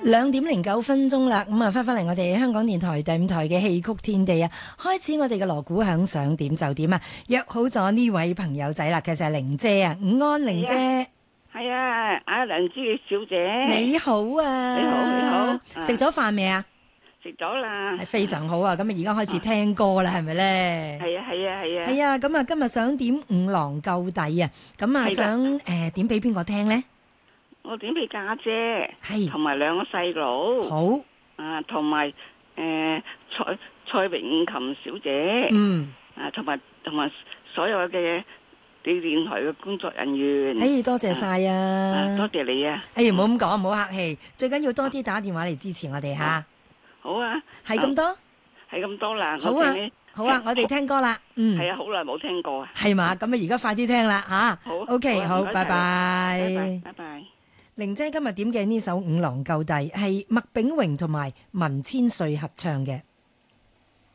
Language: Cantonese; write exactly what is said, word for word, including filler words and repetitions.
兩點零九分鐘啦，咁啊翻返嚟我哋香港電台第五台嘅戲曲天地啊，開始我哋嘅鑼鼓響想點就點啊，約好咗呢位朋友仔啦，佢就係玲姐啊，午安玲姐。 係啊，阿梁之小姐。 你好啊。 你好，你好。 食咗飯未啊？ 食咗啦。 係非常好啊，咁啊而家開始聽歌啦，係咪咧？ 係啊，係啊，係啊。 係啊，咁啊今日想點五郎救弟啊，咁啊想誒點俾邊個聽咧？ 我點俾家姐， 係同埋兩個細佬， 好啊，同埋誒蔡蔡榮琴小姐， 嗯， 啊，同埋同埋所有嘅啲電台嘅工作人員， 哎，多謝晒啊， 多謝你啊， 哎，唔好咁講，唔好客氣，最緊要多啲打電話嚟支持我哋吓， 好啊， 係咁多， 係咁多啦， 好啊，好啊，我哋聽歌啦，嗯， 係啊，好耐冇聽過啊， 係嘛，咁啊而家快啲聽啦吓， 好 ，OK，好，拜拜， 拜拜，拜拜。 玲姐今日點嘅呢首《五郎救弟》係麥炳榮同埋文千歲合唱嘅。